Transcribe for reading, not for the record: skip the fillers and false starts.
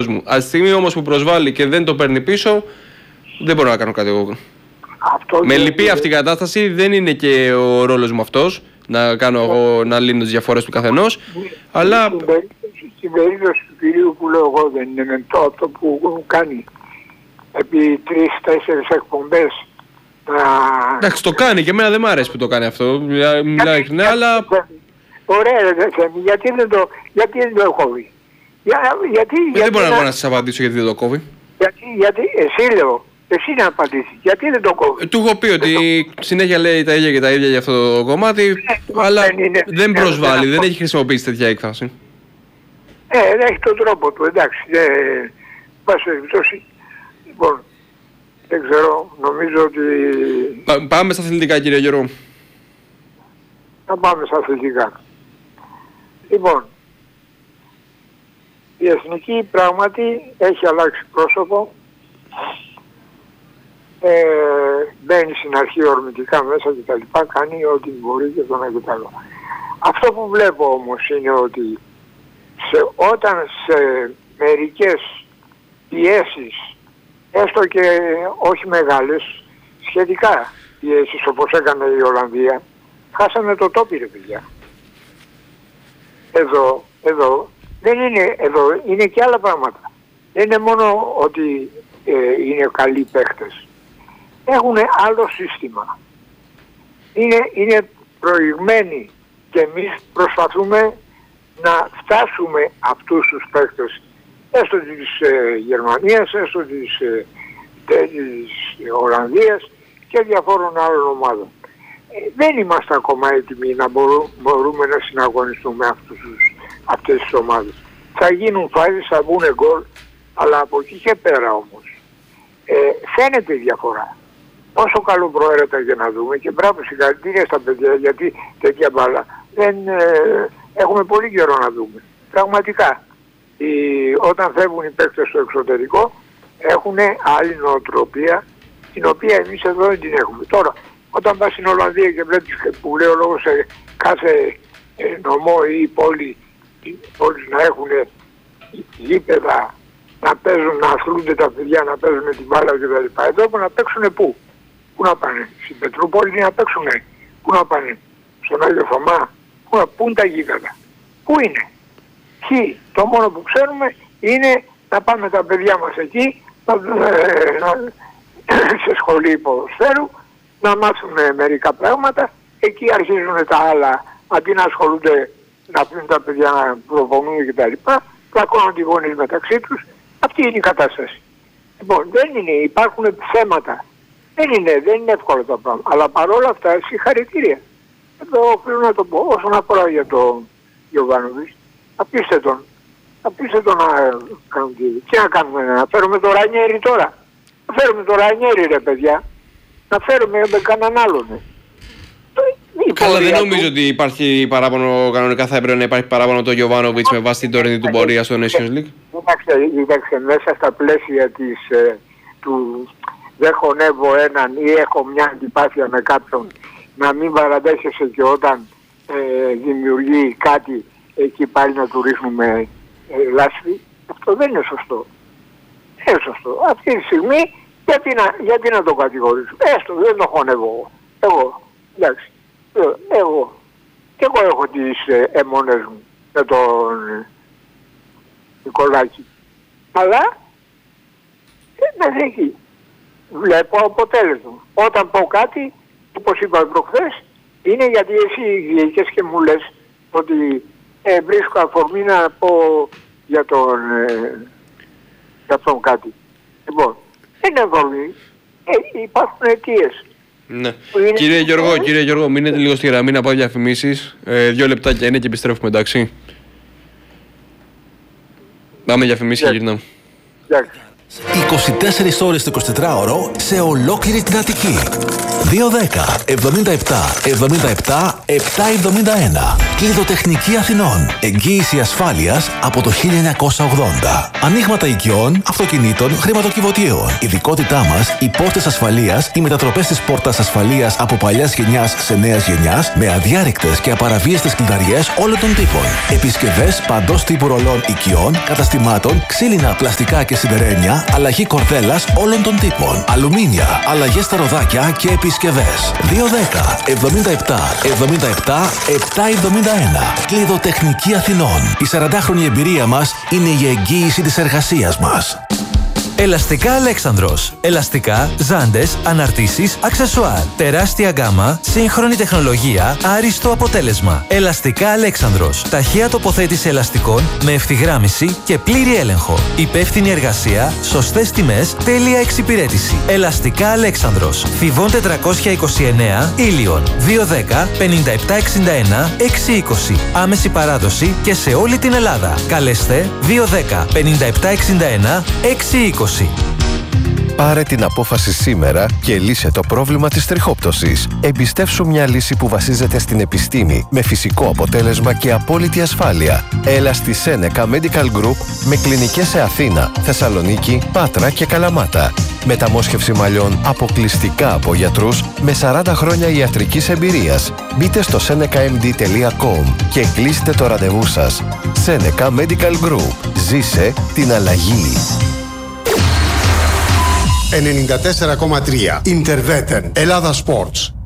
κόσμου. Από τη στιγμή όμως που προσβάλλει και δεν το παίρνει πίσω, δεν μπορώ να κάνω κάτι εγώ. Με λυπεί αυτή η κατάσταση, δεν είναι και ο ρόλος μου αυτός, να κάνω εγώ να λύνω τις διαφορές του καθενός, αλλά... Στην περίπτωση του κυρίου που λέω εγώ δεν είναι μεντό αυτό που κάνει επί 3-4 εκπομπές. Εντάξει, το κάνει και εμένα δεν μ' αρέσει που το κάνει αυτό, μιλάει ναι, αλλά... Ωραία ρε Θέμη, γιατί δεν το κόβει. Δεν μπορώ να σας απαντήσω γιατί δεν το κόβει. Γιατί εσύ λέω, εσύ να απαντήσεις, γιατί δεν το κόβει. Του έχω πει ότι συνέχεια λέει τα ίδια και τα ίδια για αυτό το κομμάτι, αλλά δεν προσβάλλει, δεν έχει χρησιμοποιήσει τέτοια έκφραση. Δεν έχει τον τρόπο του, εντάξει, πάση περιπτώσει. Λοιπόν, δεν ξέρω, νομίζω ότι... Πάμε στα αθλητικά κύριε Γιώργο. Να πάμε στα αθλητικά. Λοιπόν, η εθνική πράγματι έχει αλλάξει πρόσωπο. Μπαίνει στην αρχή ορμητικά μέσα και τα λοιπά, κάνει ό,τι μπορεί και το ένα και το άλλο. Αυτό που βλέπω όμως είναι ότι όταν σε μερικές πιέσεις, έστω και όχι μεγάλες, σχετικά πιέσεις όπως έκανε η Ολλανδία, χάσανε το τόπι ρε παιδιά. Εδώ είναι και άλλα πράγματα. Δεν είναι μόνο ότι είναι καλοί παίχτες. Έχουν άλλο σύστημα. Είναι προηγμένοι και εμείς προσπαθούμε να φτάσουμε αυτούς τους παίκτες έστω της Γερμανίας, έστω της Ολλανδίας και διαφόρων άλλων ομάδων. Δεν είμαστε ακόμα έτοιμοι να μπορούμε να συναγωνιστούμε αυτές τις ομάδες. Θα γίνουν φάσεις, θα βγουν γκολ, αλλά από εκεί και πέρα όμως φαίνεται η διαφορά. Όσο καλοπροαίρετα και να δούμε, και μπράβο συγχαρητήρια στα παιδιά γιατί τέτοια μπάλα δεν έχουμε πολύ καιρό να δούμε. Πραγματικά όταν φεύγουν οι παίκτες στο εξωτερικό έχουν άλλη νοοτροπία την οποία εμείς εδώ δεν την έχουμε. Τώρα όταν πας στην Ολλανδία και βλέπεις που λέει ο λόγος σε κάθε νομό ή πόλη να έχουν γήπεδα, να παίζουν, να αθλούνται τα παιδιά, να παίζουν με την μπάλα κτλ. Εδώ να παίξουν πού? Πού να πάνε? Στην Πετρούπολη να παίξουν? Πού να πάνε? Στον Άγιο Θωμά? Πού είναι τα γήπεδα? Πού είναι? Το μόνο που ξέρουμε είναι να πάμε τα παιδιά μας εκεί, σε σχολή ποδοσφαίρου, να μάθουν μερικά πράγματα. Εκεί αρχίζουν τα άλλα, αντί να ασχολούνται, να πίνουν τα παιδιά να προπονούν κτλ. Πλακώνουν οι γονείς μεταξύ τους. Αυτή είναι η κατάσταση. Λοιπόν, υπάρχουν θέματα. Δεν είναι εύκολο το πράγμα. Αλλά παρόλα αυτά, συγχαρητήρια. Εδώ οφείλω να το πω. Όσον αφορά για τον Γιωβάνοβιτς, αφήστε τον να κάνουν τι να κάνουμε, να φέρουμε το Ρανιέρι τώρα? Να φέρουμε το Ρανιέρι ρε παιδιά. Να φέρουμε με κανέναν άλλον. Καλά, δεν νομίζω ότι υπάρχει παράπονο. Κανονικά θα έπρεπε να υπάρχει παράπονο το Γιωβάνοβιτς με βάση την τωρινή του πορεία στο Nations League. Κοιτάξτε, μέσα στα πλαίσια του δεν χωνεύω έναν ή έχω μια αντιπάθεια με κάποιον, να μην παραδέχεσαι και όταν δημιουργεί κάτι εκεί πάλι να του ρίχνουμε λάσπη. Αυτό δεν είναι σωστό. Δεν είναι σωστό. Αυτή τη στιγμή γιατί να το κατηγορήσω? Έστω δεν το χωνεύω εγώ. Εντάξει. Και εγώ έχω τις αιμονές μου με τον Νικολάκη. Αλλά δεν έχει. Βλέπω αποτέλεσμα. Όταν πω κάτι, όπως είπα προχθές, είναι γιατί εσύ βγήκες και μου λες ότι βρίσκω αφορμή να πω για αυτόν κάτι. Λοιπόν, δεν είναι αφορμή. Υπάρχουν αιτίες. Ναι. Κύριε Γιώργο, μείνετε λίγο στη γραμμή να πάω διαφημίσεις. 2 λεπτάκια είναι και επιστρέφουμε, εντάξει. Πάμε διαφημίσεις και γυρνάμε. 24 ώρες το 24ωρο σε ολόκληρη την Αττική. 210 77 77 771. Κλειδοτεχνική Αθηνών. Εγγύηση ασφάλειας από το 1980. Ανοίγματα οικειών, αυτοκινήτων, χρηματοκιβωτίων. Ειδικότητά μας, οι πόρτες ασφαλείας, οι μετατροπές της πόρτας ασφαλείας από παλιάς γενιάς σε νέας γενιάς, με αδιάρρηκτες και απαραβίαστες κλειδαριές όλων των τύπων. Επισκευές παντός τύπου ρολών οικειών, καταστημάτων, ξύλινα, πλαστικά και σιδερένια, αλλαγή κορδέλας όλων των τύπων. Αλουμίνια, αλλαγές στα ροδάκια και επισκευές. 210 77 77 771. Κλειδοτεχνική Αθηνών. Η 40χρονη εμπειρία μας είναι η εγγύηση της εργασίας μας. Ελαστικά Αλέξανδρος. Ελαστικά, ζάντες, αναρτήσεις, αξεσουάρ. Τεράστια γκάμα, σύγχρονη τεχνολογία, άριστο αποτέλεσμα. Ελαστικά Αλέξανδρος. Ταχεία τοποθέτηση ελαστικών με ευθυγράμμιση και πλήρη έλεγχο. Υπεύθυνη εργασία, σωστές τιμές, τέλεια εξυπηρέτηση. Ελαστικά Αλέξανδρος. Θηβών 429, Ήλιον. 210 5761 620. Άμεση παράδοση και σε όλη την Ελλάδα. Καλέστε 210 5761 620. Πάρε την απόφαση σήμερα και λύσε το πρόβλημα της τριχόπτωσης. Εμπιστεύσου μια λύση που βασίζεται στην επιστήμη, με φυσικό αποτέλεσμα και απόλυτη ασφάλεια. Έλα στη Seneca Medical Group με κλινικές σε Αθήνα, Θεσσαλονίκη, Πάτρα και Καλαμάτα. Μεταμόσχευση μαλλιών αποκλειστικά από γιατρούς με 40 χρόνια ιατρικής εμπειρίας. Μπείτε στο senecamd.com και κλείστε το ραντεβού σας. Seneca Medical Group. Ζήσε την αλλαγή. 94,3 Interveten Ελλάδα Sports.